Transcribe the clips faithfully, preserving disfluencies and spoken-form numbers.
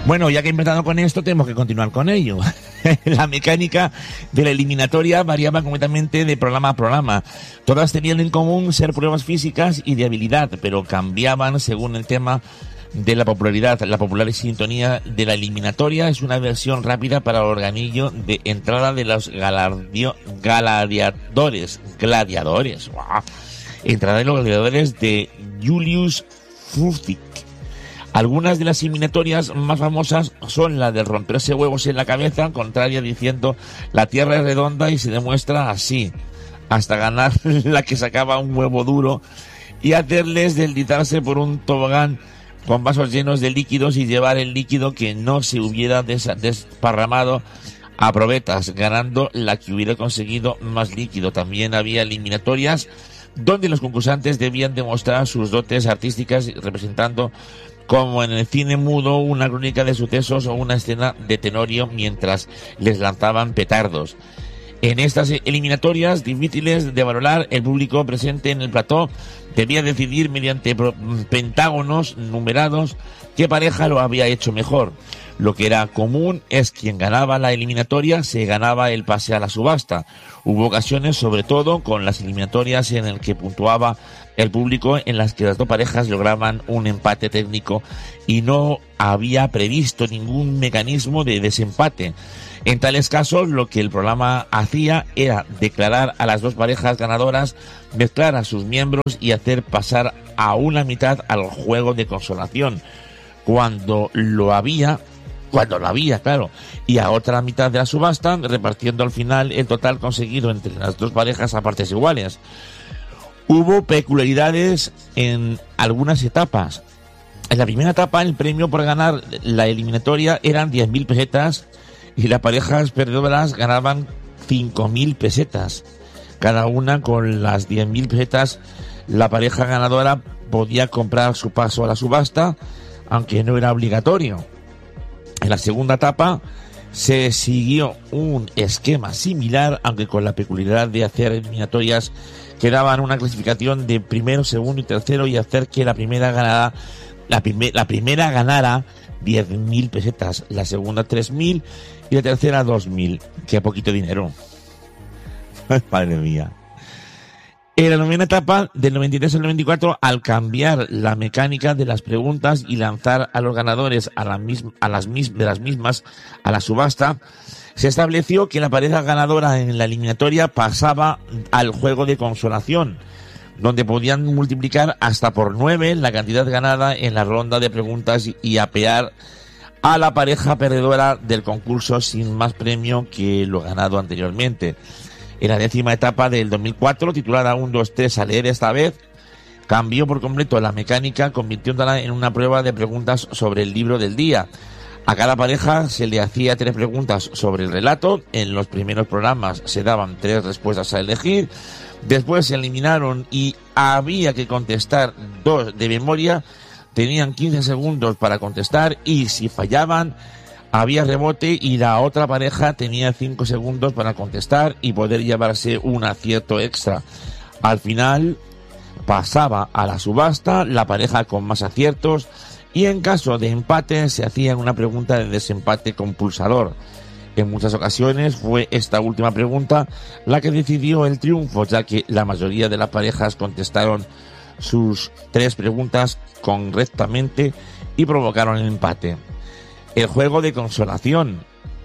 Bueno, ya que he empezado con esto, tenemos que continuar con ello. La mecánica de la eliminatoria variaba completamente de programa a programa. Todas tenían en común ser pruebas físicas y de habilidad, pero cambiaban según el tema de la popularidad. La popular sintonía de la eliminatoria es una versión rápida para el organillo de entrada de los galardio, gladiadores. Gladiadores. ¡Wow! Entrada de los gladiadores de Julius Fruzig. Algunas de las eliminatorias más famosas son la de romperse huevos en la cabeza, contraria diciendo la tierra es redonda y se demuestra así, hasta ganar la que sacaba un huevo duro y hacerles deslizarse por un tobogán con vasos llenos de líquidos y llevar el líquido que no se hubiera des- desparramado a probetas, ganando la que hubiera conseguido más líquido. También había eliminatorias donde los concursantes debían demostrar sus dotes artísticas representando, como en el cine mudo, una crónica de sucesos o una escena de Tenorio mientras les lanzaban petardos. En estas eliminatorias difíciles de valorar, el público presente en el plató debía decidir mediante pentágonos numerados qué pareja lo había hecho mejor. Lo que era común es quien ganaba la eliminatoria se ganaba el pase a la subasta. Hubo ocasiones, sobre todo con las eliminatorias en el que puntuaba el público, en las que las dos parejas lograban un empate técnico y no había previsto ningún mecanismo de desempate. En tales casos, lo que el programa hacía era declarar a las dos parejas ganadoras, mezclar a sus miembros y hacer pasar a una mitad al juego de consolación. Cuando lo había, cuando lo había, claro, y a otra mitad de la subasta, repartiendo al final el total conseguido entre las dos parejas a partes iguales. Hubo peculiaridades en algunas etapas. En la primera etapa, el premio por ganar la eliminatoria eran diez mil pesetas y las parejas perdedoras ganaban cinco mil pesetas. Cada una con las diez mil pesetas, la pareja ganadora podía comprar su paso a la subasta, aunque no era obligatorio. En la segunda etapa se siguió un esquema similar, aunque con la peculiaridad de hacer eliminatorias que daban una clasificación de primero, segundo y tercero y hacer que la primera ganara, la, prime, la primera ganara diez mil pesetas, la segunda tres mil y la tercera dos mil. Qué poquito dinero. Madre mía. En la novena etapa, del noventa y tres al noventa y cuatro, al cambiar la mecánica de las preguntas y lanzar a los ganadores a, la misma, a las mis, de las mismas a la subasta, se estableció que la pareja ganadora en la eliminatoria pasaba al juego de consolación, donde podían multiplicar hasta por nueve la cantidad ganada en la ronda de preguntas y, y apear a la pareja perdedora del concurso sin más premio que lo ganado anteriormente. En la décima etapa del dos mil cuatro, titulada uno, dos, tres, a leer esta vez, cambió por completo la mecánica, convirtiéndola en una prueba de preguntas sobre el libro del día. A cada pareja se le hacía tres preguntas sobre el relato. En los primeros programas se daban tres respuestas a elegir. Después se eliminaron y había que contestar dos de memoria. Tenían quince segundos para contestar y si fallaban había rebote y la otra pareja tenía cinco segundos para contestar y poder llevarse un acierto extra. Al final pasaba a la subasta la pareja con más aciertos y en caso de empate se hacía una pregunta de desempate con pulsador. En muchas ocasiones fue esta última pregunta la que decidió el triunfo, ya que la mayoría de las parejas contestaron sus tres preguntas correctamente y provocaron el empate. El juego de consolación.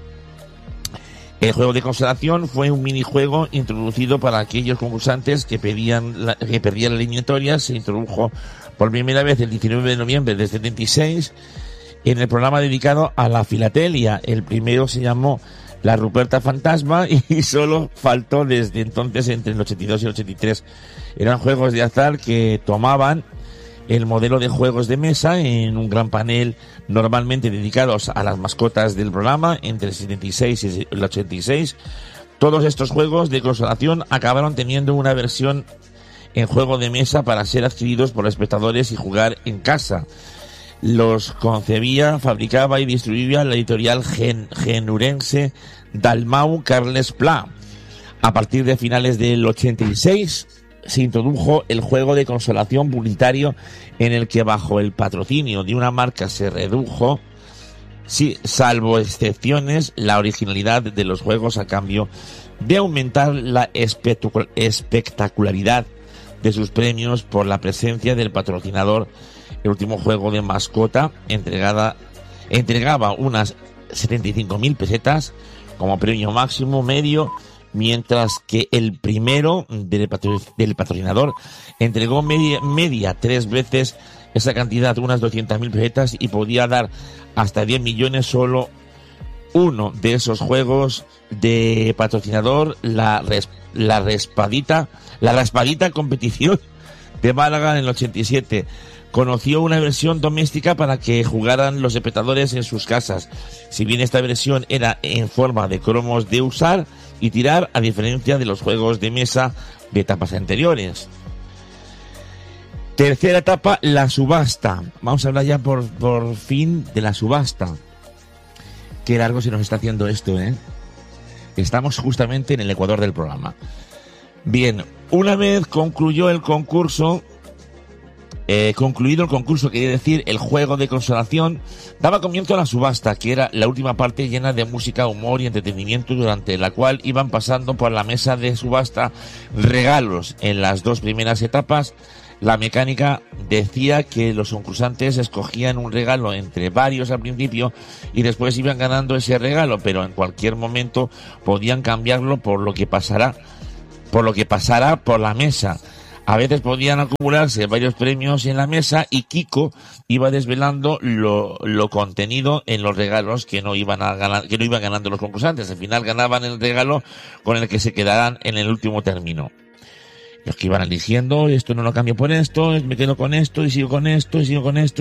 El juego de consolación fue un minijuego introducido para aquellos concursantes que pedían la, que perdían la eliminatoria. Se introdujo por primera vez el diecinueve de noviembre del setenta y seis en el programa dedicado a la filatelia. El primero se llamó La Ruperta Fantasma y solo faltó desde entonces entre el ochenta y dos y el ochenta y tres. Eran juegos de azar que tomaban el modelo de juegos de mesa en un gran panel normalmente dedicados a las mascotas del programa entre el setenta y seis y el ochenta y seis. Todos estos juegos de consolación acabaron teniendo una versión en juego de mesa para ser adquiridos por espectadores y jugar en casa. Los concebía, fabricaba y distribuía la editorial gen, genurense Dalmau Carles Pla. A partir de finales del ochenta y seis se introdujo el juego de consolación publicitario en el que bajo el patrocinio de una marca se redujo Sí, salvo excepciones, la originalidad de los juegos a cambio de aumentar la espectacularidad de sus premios por la presencia del patrocinador. El último juego de mascota entregada, entregaba unas setenta y cinco mil pesetas como premio máximo medio, mientras que el primero del, patro, del patrocinador entregó media, media tres veces esa cantidad, unas doscientas mil pesetas, y podía dar hasta diez millones solo uno de esos juegos de patrocinador, la, res, la respadita, la raspadita competición de Málaga en el ochenta y siete. Conoció una versión doméstica para que jugaran los espectadores en sus casas. Si bien esta versión era en forma de cromos de usar y tirar, a diferencia de los juegos de mesa de etapas anteriores. Tercera etapa, la subasta. Vamos a hablar ya por, por fin de la subasta. Qué largo se nos está haciendo esto, ¿eh? Estamos justamente en el ecuador del programa. Bien, una vez concluyó el concurso, eh, concluido el concurso, quería decir, el juego de consolación, daba comienzo a la subasta, que era la última parte llena de música, humor y entretenimiento, durante la cual iban pasando por la mesa de subasta regalos. En las dos primeras etapas, la mecánica decía que los concursantes escogían un regalo entre varios al principio y después iban ganando ese regalo, pero en cualquier momento podían cambiarlo por lo que pasará, por lo que pasará por la mesa. A veces podían acumularse varios premios en la mesa y Kiko iba desvelando lo, lo contenido en los regalos que no iban a ganar, que no iban ganando los concursantes. Al final ganaban el regalo con el que se quedarán en el último término. Los que iban eligiendo, esto no lo cambio por esto, me quedo con esto, y sigo con esto, y sigo con esto,